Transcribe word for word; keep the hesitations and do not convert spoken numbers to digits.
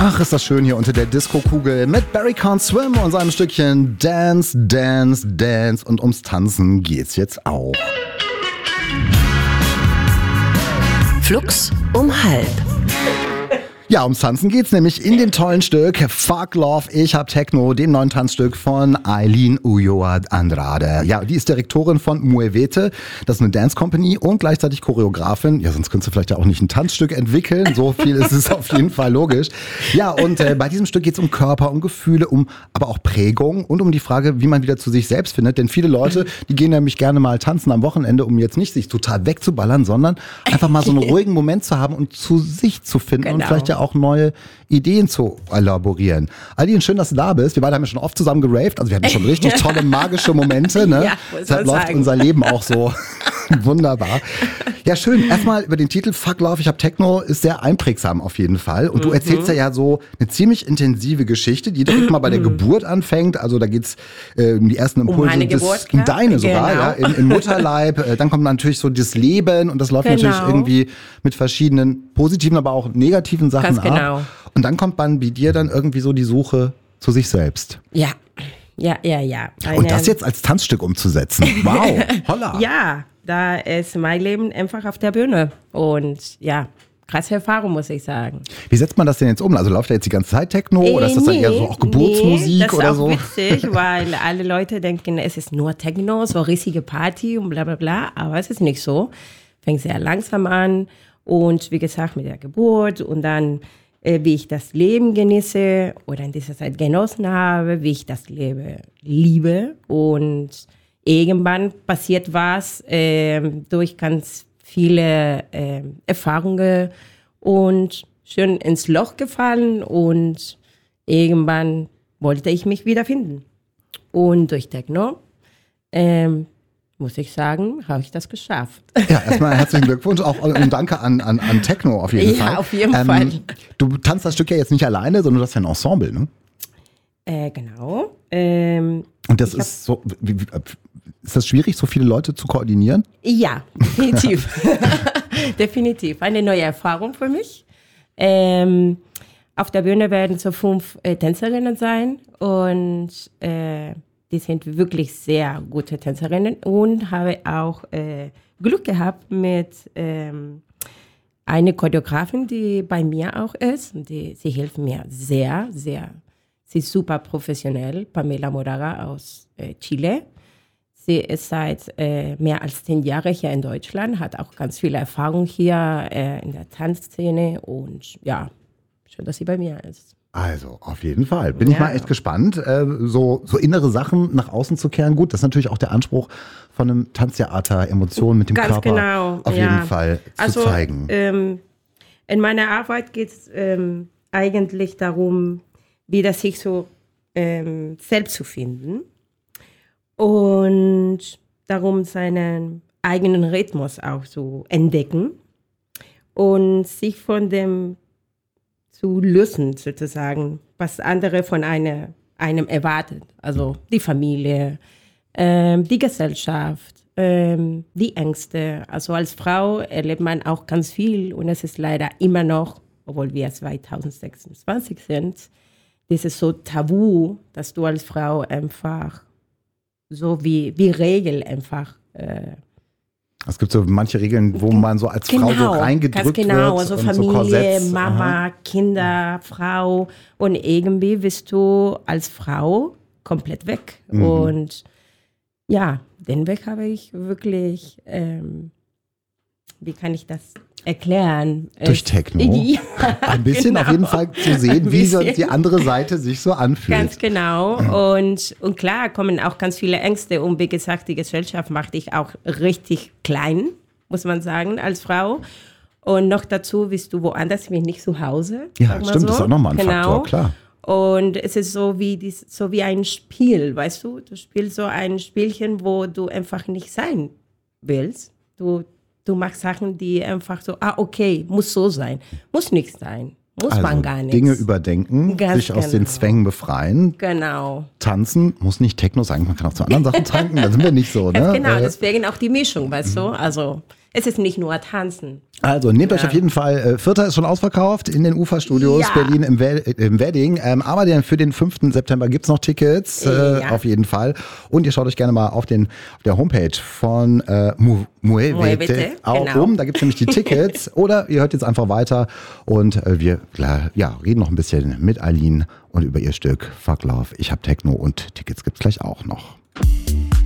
Ach, ist das schön hier unter der Disco-Kugel mit Barry Can't Swim und seinem Stückchen Dance, Dance, Dance. Und ums Tanzen geht's jetzt auch. Flux um halb. Ja, ums Tanzen geht's nämlich in dem tollen Stück Fuck Love, ich hab Techno, dem neuen Tanzstück von Aileen Ulloa Andrade. Ja, die ist Direktorin von Muevete, das ist eine Dance Company und gleichzeitig Choreografin. Ja, sonst könntest du vielleicht ja auch nicht ein Tanzstück entwickeln, so viel ist es auf jeden Fall logisch. Ja, und äh, bei diesem Stück geht's um Körper, um Gefühle, um aber auch Prägung und um die Frage, wie man wieder zu sich selbst findet. Denn viele Leute, die gehen nämlich gerne mal tanzen am Wochenende, um jetzt nicht sich total wegzuballern, sondern einfach mal so einen ruhigen Moment zu haben und zu sich zu finden genau. Und vielleicht ja auch neue Ideen zu elaborieren. Aileen, schön, dass du da bist. Wir beide haben ja schon oft zusammen geraved, also wir hatten schon richtig tolle magische Momente. Ne? Ja, deshalb läuft sagen. Unser Leben auch so wunderbar. Ja, schön. Erstmal über den Titel Fuck Love, ich hab Techno, ist sehr einprägsam auf jeden Fall. Und du mhm. erzählst ja, ja so eine ziemlich intensive Geschichte, die direkt mal bei der mhm. Geburt anfängt. Also da geht's äh, um die ersten Impulse. Um meine des, Geburt, um deine sogar, genau. ja, im, im Mutterleib. Äh, dann kommt natürlich so das Leben und das läuft genau. natürlich irgendwie mit verschiedenen positiven, aber auch negativen Sachen Ganz ab. genau. Und dann kommt man bei dir dann irgendwie so die Suche zu sich selbst. Ja, ja, ja, ja. Eine und das jetzt als Tanzstück umzusetzen. Wow, holla. Ja, da ist mein Leben einfach auf der Bühne. Und ja, krasse Erfahrung, muss ich sagen. Wie setzt man das denn jetzt um? Also läuft da jetzt die ganze Zeit Techno äh, oder ist das dann nee, eher so auch Geburtsmusik nee, das oder so? Das ist auch witzig, weil alle Leute denken, es ist nur Techno, so riesige Party und bla bla bla. Aber es ist nicht so. Fängt sehr langsam an und wie gesagt mit der Geburt und dann wie ich das Leben genieße oder in dieser Zeit genossen habe, wie ich das Leben liebe. Und irgendwann passiert was äh, durch ganz viele äh, Erfahrungen und schön ins Loch gefallen und irgendwann wollte ich mich wiederfinden. Und durch Techno ähm, muss ich sagen, habe ich das geschafft. Ja, erstmal herzlichen Glückwunsch, auch und danke an, an, an Techno auf jeden ja, Fall. Ja, auf jeden ähm, Fall. Du tanzt das Stück ja jetzt nicht alleine, sondern du hast ja ein Ensemble, ne? Äh, genau. Ähm, und das ist so, wie, wie, ist das schwierig, so viele Leute zu koordinieren? Ja, definitiv. Definitiv. Eine neue Erfahrung für mich. Ähm, auf der Bühne werden so fünf äh, Tänzerinnen sein und äh, die sind wirklich sehr gute Tänzerinnen und habe auch äh, Glück gehabt mit ähm, einer Choreografin, die bei mir auch ist. Die, sie hilft mir sehr, sehr. Sie ist super professionell, Pamela Moraga aus äh, Chile. Sie ist seit äh, mehr als zehn Jahren hier in Deutschland, hat auch ganz viel Erfahrung hier äh, in der Tanzszene und ja, schön, dass sie bei mir ist. Also, auf jeden Fall. Bin ja. ich mal echt gespannt, äh, so, so innere Sachen nach außen zu kehren. Gut, das ist natürlich auch der Anspruch von einem Tanztheater, Emotionen mit dem Ganz Körper genau. auf ja. jeden Fall zu also, zeigen. Ähm, in meiner Arbeit geht es ähm, eigentlich darum, wieder sich so ähm, selbst zu finden und darum seinen eigenen Rhythmus auch zu entdecken und sich von dem zu lösen, sozusagen, was andere von einer, einem erwartet. Also die Familie, ähm, die Gesellschaft, ähm, die Ängste. Also als Frau erlebt man auch ganz viel und es ist leider immer noch, obwohl wir zwanzig sechsundzwanzig sind, dieses so Tabu, dass du als Frau einfach so wie, wie Regel einfach äh, es gibt so manche Regeln, wo man so als genau, Frau so reingedrückt ganz genau, wird. Also und Familie, so Korsetts. Mama, Aha. Kinder, Frau. Und irgendwie bist du als Frau komplett weg. Mhm. Und ja, den Weg habe ich wirklich, ähm, wie kann ich das erklären? Durch Techno. Ja, ein bisschen genau. auf jeden Fall zu sehen, wie so die andere Seite sich so anfühlt. Ganz genau. Und, und klar kommen auch ganz viele Ängste. Und wie gesagt, die Gesellschaft macht dich auch richtig klein, muss man sagen, als Frau. Und noch dazu bist du woanders, wie nicht zu Hause. Ja, stimmt, so. Das ist auch nochmal ein genau. Faktor, klar. Und es ist so wie, dies, so wie ein Spiel, weißt du? Du spielst so ein Spielchen, wo du einfach nicht sein willst. Du Du machst Sachen, die einfach so, ah, okay, muss so sein. Muss nicht sein. Muss also man gar nicht. Dinge überdenken, Ganz sich aus genau. den Zwängen befreien. Genau. Tanzen muss nicht Techno sein, man kann auch zu anderen Sachen tanken, da sind wir nicht so. Ganz Ne? genau, äh, deswegen auch die Mischung, weißt du? Also es ist nicht nur Tanzen. Also nehmt Ja. euch auf jeden Fall, äh, Vierter ist schon ausverkauft in den Ufa-Studios Ja. Berlin im, We im Wedding. Ähm, aber den, für den fünften September gibt's noch Tickets, äh, Ja. auf jeden Fall. Und ihr schaut euch gerne mal auf, den, auf der Homepage von äh, Mu Muevete Muevete, auch genau. um. Da gibt's nämlich die Tickets. Oder ihr hört jetzt einfach weiter und äh, wir klar, ja, reden noch ein bisschen mit Eileen und über ihr Stück Fuck Love. Ich hab Techno und Tickets gibt's gleich auch noch.